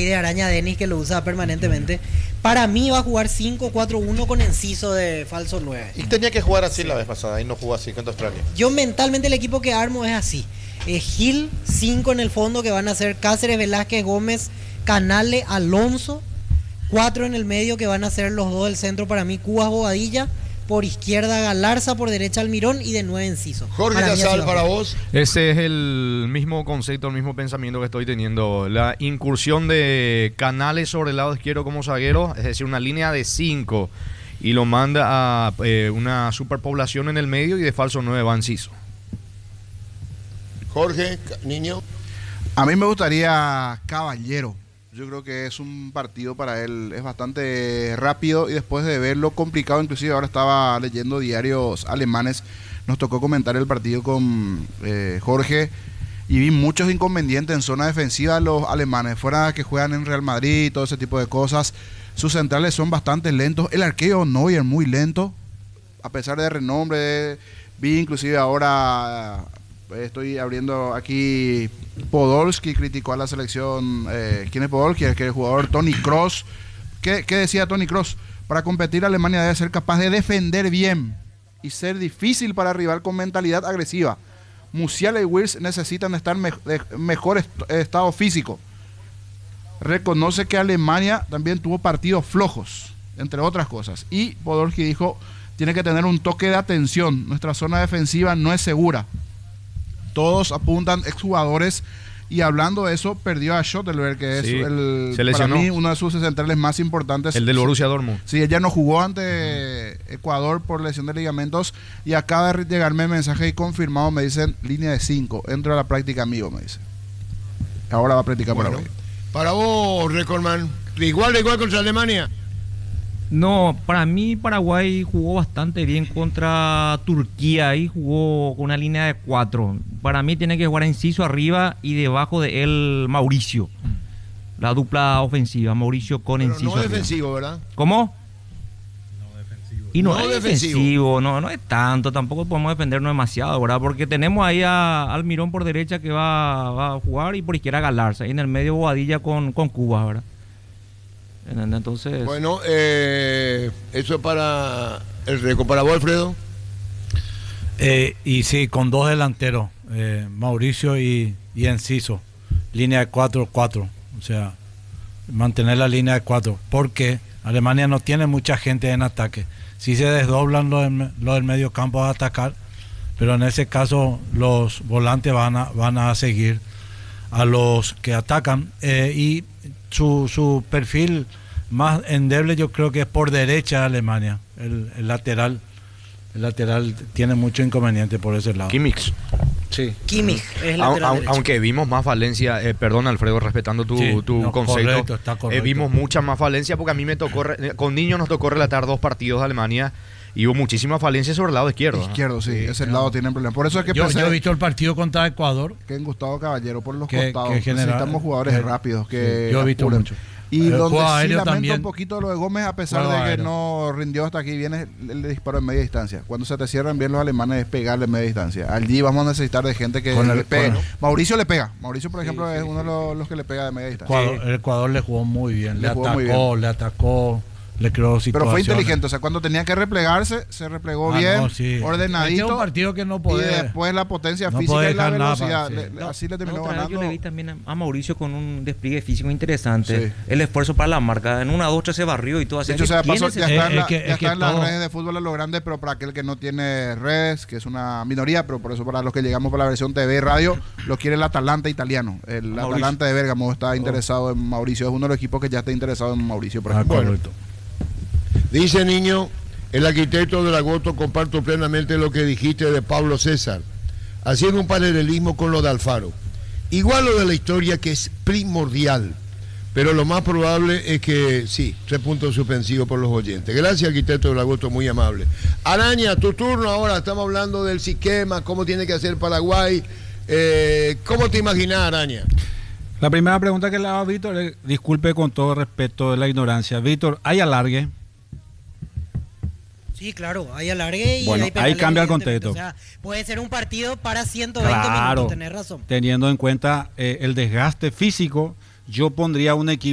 ahí de Araña Denis, que lo usa permanentemente. Para mí va a jugar 5-4-1 con Enciso de falso 9. Y tenía que jugar así la vez pasada, y no jugó así contra Australia. Yo mentalmente el equipo que armo es así. Gil, 5 en el fondo, que van a ser Cáceres, Velázquez, Gómez, Canale, Alonso. 4 en el medio, que van a ser los dos del centro para mí, Cubas, Bobadilla. Por izquierda Galarza, por derecha Almirón y de 9 Enciso. Jorge Casal, para vos. Ese es el mismo concepto, el mismo pensamiento que estoy teniendo. La incursión de Canales sobre el lado izquierdo como zaguero, es decir, una línea de 5, y lo manda a una superpoblación en el medio, y de falso 9 va Enciso. Jorge, niño. A mí me gustaría Caballero. Yo creo que es un partido para él, es bastante rápido, y después de verlo complicado, inclusive ahora estaba leyendo diarios alemanes, nos tocó comentar el partido con Jorge, y vi muchos inconvenientes en zona defensiva de los alemanes, fuera que juegan en Real Madrid y todo ese tipo de cosas. Sus centrales son bastante lentos, el arquero Neuer muy lento, a pesar de renombre. Vi inclusive ahora... Estoy abriendo aquí, Podolski criticó a la selección. ¿Quién es Podolski? Es que el jugador Toni Kroos. ¿Qué decía Toni Kroos? Para competir, Alemania debe ser capaz de defender bien y ser difícil para rival con mentalidad agresiva. Musiala y Wirtz necesitan estar de mejor estado físico. Reconoce que Alemania también tuvo partidos flojos, entre otras cosas. Y Podolski dijo, tiene que tener un toque de atención. Nuestra zona defensiva no es segura. Todos apuntan exjugadores, y hablando de eso, perdió a Schottelberg, que es para mí uno de sus centrales más importantes. El del Borussia Dortmund. Sí, él ya no jugó ante Ecuador por lesión de ligamentos, y acaba de llegarme mensaje y confirmado, me dicen, línea de 5, entro a la práctica amigo, me dice. Ahora va a practicar para hoy. Para vos, Recordman, igual contra Alemania. No, para mí Paraguay jugó bastante bien contra Turquía y jugó con una línea de 4. Para mí tiene que jugar Enciso arriba y debajo de él Mauricio. La dupla ofensiva, Mauricio con Enciso. No defensivo, ¿verdad? ¿Cómo? No defensivo. Y no es defensivo, no es tanto, tampoco podemos defendernos demasiado, ¿verdad? Porque tenemos ahí a Almirón por derecha, que va a jugar, y por izquierda Galarza, y en el medio Bobadilla con Cubas, ¿verdad? Entonces... Bueno, eso es para el récord. ¿Para vos, Alfredo? Y sí, con dos delanteros, Mauricio y Enciso, línea de 4-4, o sea, mantener la línea de 4, porque Alemania no tiene mucha gente en ataque. Sí se desdoblan los del medio campo a atacar, pero en ese caso los volantes van a seguir a los que atacan, y su perfil más endeble yo creo que es por derecha de Alemania, el lateral. El lateral tiene mucho inconveniente por ese lado. Kimmich. Sí. Kimmich es lateral derecho. Aunque vimos más falencia, perdón Alfredo, respetando tu concepto, correcto, está correcto. Vimos mucha más falencia, porque a mí me tocó, con niños nos tocó relatar 2 partidos de Alemania, y hubo muchísima falencia sobre el lado izquierdo. Izquierdo, sí, ese lado tiene problemas. Por eso es que yo he visto el partido contra Ecuador. Que en Gustavo Caballero por los costados. Que necesitamos jugadores rápidos. Que yo he visto mucho. Y donde sí lamento también, un poquito lo de Gómez, a pesar de que no rindió hasta aquí, viene el disparo en media distancia. Cuando se te cierran bien los alemanes, es pegarle en media distancia. Allí vamos a necesitar de gente que le pegue. Mauricio le pega. Mauricio, por ejemplo, es uno de los que le pega de media distancia. El Ecuador le jugó muy bien. Le atacó. Le creó situaciones. Pero fue inteligente, o sea, cuando tenía que replegarse, se replegó bien, ordenadito. Es un partido que no puede, y después la potencia física y la velocidad. Así le terminó ganando. Yo le vi también a Mauricio con un despliegue físico interesante. Sí. El esfuerzo para la marca. En 1-2 se barrió y todo así. De hecho, ya está en las redes de fútbol a lo grande, pero para aquel que no tiene redes, que es una minoría, pero por eso para los que llegamos por la versión TV y radio, lo quiere el Atalanta italiano. El Atalanta de Bérgamo está interesado en Mauricio. Es uno de los equipos que ya está interesado en Mauricio, por ejemplo. Correcto. Dice, niño, el arquitecto de la Goto, comparto plenamente lo que dijiste de Pablo César, haciendo un paralelismo con lo de Alfaro. Igual lo de la historia, que es primordial, pero lo más probable es que, sí, 3 puntos suspensivos por los oyentes. Gracias, arquitecto de la Goto, muy amable. Araña, tu turno ahora, estamos hablando del esquema, cómo tiene que hacer Paraguay. ¿Cómo te imaginas, Araña? La primera pregunta que le hago a Víctor, disculpe con todo respeto de la ignorancia. Víctor, ¿hay alargue? Sí, claro, hay alargue y bueno, hay penales, ahí cambia el contexto. O sea, puede ser un partido para 120 minutos, tenés razón. Teniendo en cuenta el desgaste físico, yo pondría un equipo